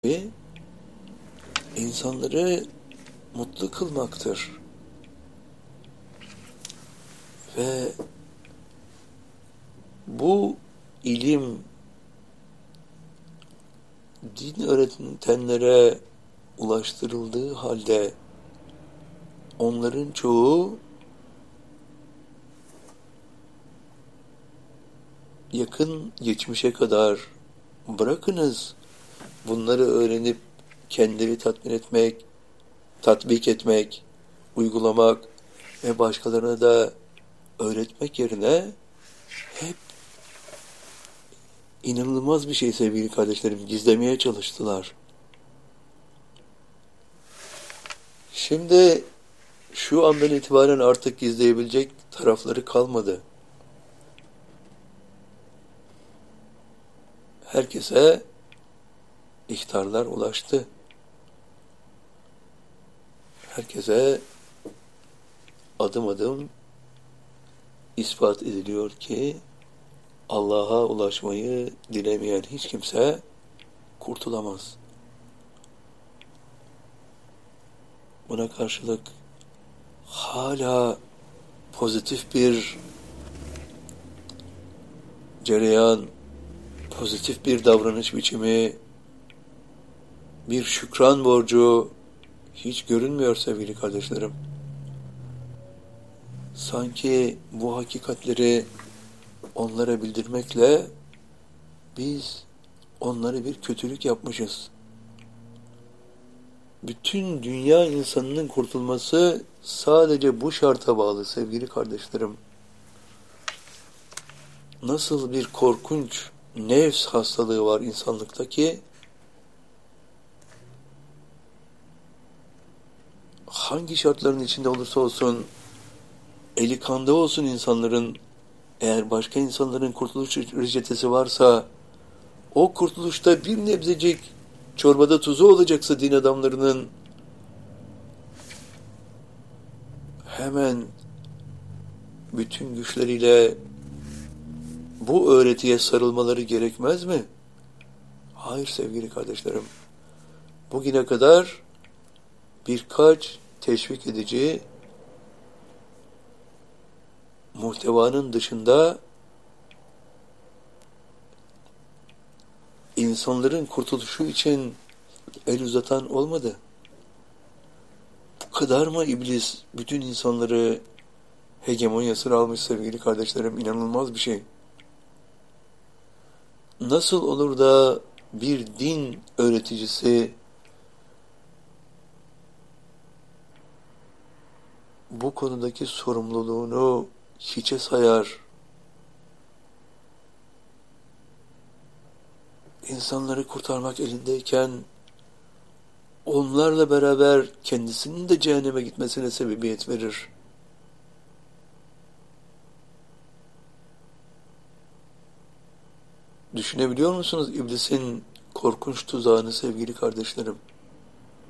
Ve insanları mutlu kılmaktır. Ve bu ilim din öğretenlere ulaştırıldığı halde onların çoğu yakın geçmişe kadar bırakınız bunları öğrenip kendileri tatmin etmek, tatbik etmek, uygulamak ve başkalarına da öğretmek yerine hep inanılmaz bir şey sevgili kardeşlerim gizlemeye çalıştılar. Şimdi şu andan itibaren artık gizleyebilecek tarafları kalmadı. Herkese ihtarlar ulaştı. Herkese adım adım ispat ediliyor ki Allah'a ulaşmayı dilemeyen hiç kimse kurtulamaz. Buna karşılık hala pozitif bir cereyan, pozitif bir davranış biçimi, bir şükran borcu hiç görünmüyor sevgili kardeşlerim. Sanki bu hakikatleri onlara bildirmekle biz onlara bir kötülük yapmışız. Bütün dünya insanının kurtulması sadece bu şarta bağlı sevgili kardeşlerim. Nasıl bir korkunç nefs hastalığı var insanlıkta ki hangi şartların içinde olursa olsun eli kanda olsun insanların, eğer başka insanların kurtuluş reçetesi varsa o kurtuluşta bir nebzecik çorbada tuzu olacaksa din adamlarının hemen bütün güçleriyle bu öğretiye sarılmaları gerekmez mi? Hayır sevgili kardeşlerim. Bugüne kadar birkaç teşvik edici muhtevanın dışında insanların kurtuluşu için el uzatan olmadı. Bu kadar mı iblis bütün insanları hegemonyasına almış sevgili kardeşlerim? İnanılmaz bir şey. Nasıl olur da bir din öğreticisi bu konudaki sorumluluğunu hiçe sayar, insanları kurtarmak elindeyken onlarla beraber kendisinin de cehenneme gitmesine sebebiyet verir? Düşünebiliyor musunuz iblisin korkunç tuzağını sevgili kardeşlerim?